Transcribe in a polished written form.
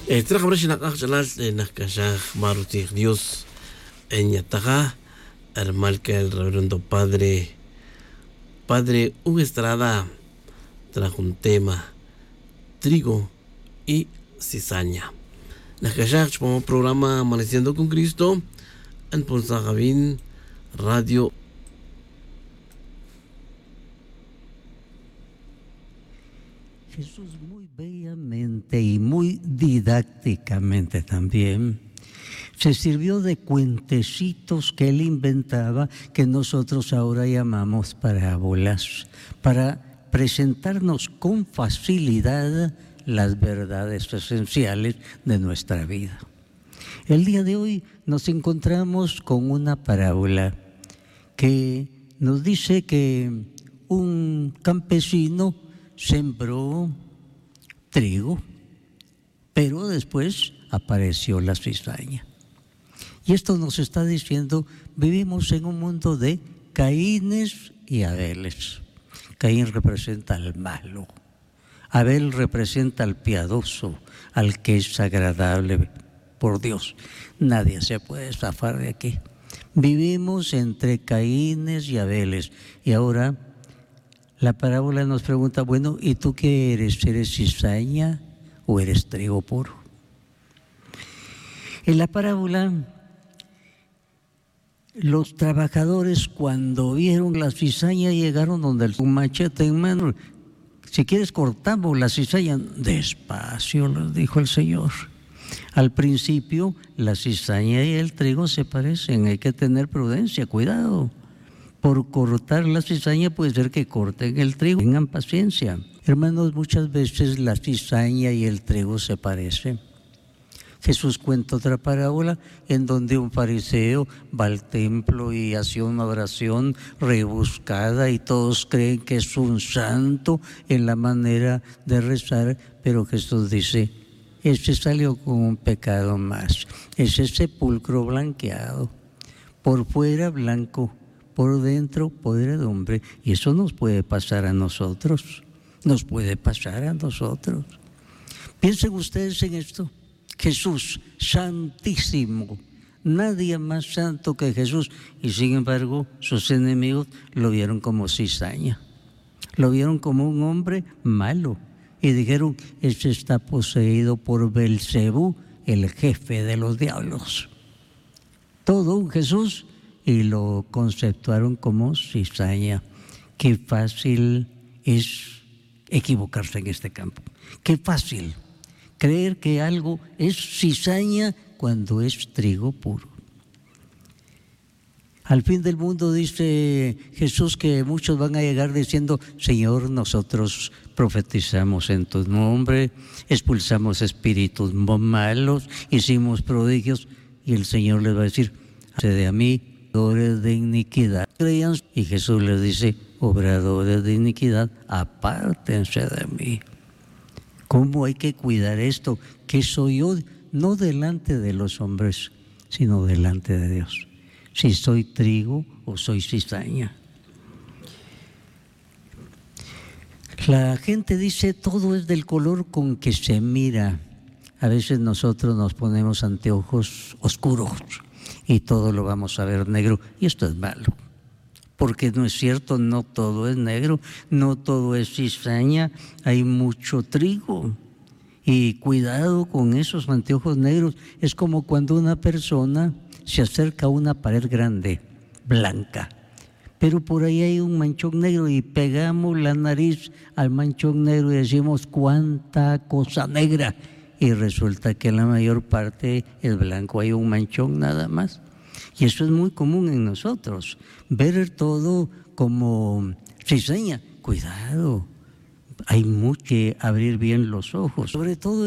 Trajabrach nakakchalal nakashaj maruti Dios en Yataja, Armalca el reverendo Padre Hugo Estrada trajo un tema, trigo y cizaña. Nakashaj como programa Amaneciendo con Cristo en Ponsagabín Radio. Jesús muy bellamente y muy didácticamente también se sirvió de cuentecitos que él inventaba, que nosotros ahora llamamos parábolas, para presentarnos con facilidad las verdades esenciales de nuestra vida. El día de hoy nos encontramos con una parábola que nos dice que un campesino sembró trigo, pero después apareció la cizaña. Y esto nos está diciendo, vivimos en un mundo de Caínes y Abeles. Caín representa al malo, Abel representa al piadoso, al que es agradable por Dios. Nadie se puede zafar de aquí. Vivimos entre Caínes y Abeles. Y ahora la parábola nos pregunta, bueno, ¿y tú qué eres? ¿Eres cizaña o eres trigo puro? En la parábola, los trabajadores cuando vieron la cizaña llegaron donde un machete en mano. Si quieres cortamos la cizaña. Despacio, les dijo el Señor. Al principio la cizaña y el trigo se parecen, hay que tener prudencia, cuidado. Por cortar la cizaña puede ser que corten el trigo, tengan paciencia. Hermanos, muchas veces la cizaña y el trigo se parecen. Jesús cuenta otra parábola en donde un fariseo va al templo y hace una oración rebuscada y todos creen que es un santo en la manera de rezar, pero Jesús dice, ese salió con un pecado más, ese sepulcro blanqueado, por fuera blanco, por dentro podredumbre, y eso nos puede pasar a nosotros, nos puede pasar a nosotros. Piensen ustedes en esto. Jesús, santísimo, nadie más santo que Jesús, y sin embargo sus enemigos lo vieron como cizaña, lo vieron como un hombre malo, y dijeron, este está poseído por Belcebú, el jefe de los diablos. Todo un Jesús, y lo conceptuaron como cizaña. Qué fácil es equivocarse en este campo, qué fácil creer que algo es cizaña cuando es trigo puro. Al fin del mundo dice Jesús que muchos van a llegar diciendo, Señor, nosotros profetizamos en tu nombre, expulsamos espíritus malos, hicimos prodigios, y el Señor les va a decir, de a mí, obradores de iniquidad. Y Jesús les dice, obradores de iniquidad, apártense de mí. ¿Cómo hay que cuidar esto? Que soy yo, no delante de los hombres, sino delante de Dios. Si soy trigo o soy cizaña. La gente dice, todo es del color con que se mira. A veces nosotros nos ponemos anteojos oscuros y todo lo vamos a ver negro, y esto es malo. Porque no es cierto, no todo es negro, no todo es cizaña, hay mucho trigo. Y cuidado con esos anteojos negros, es como cuando una persona se acerca a una pared grande, blanca, pero por ahí hay un manchón negro y pegamos la nariz al manchón negro y decimos, ¡cuánta cosa negra! Y resulta que la mayor parte es blanco, hay un manchón nada más. Y eso es muy común en nosotros, ver todo como cizaña. Cuidado, hay mucho que abrir bien los ojos, sobre todo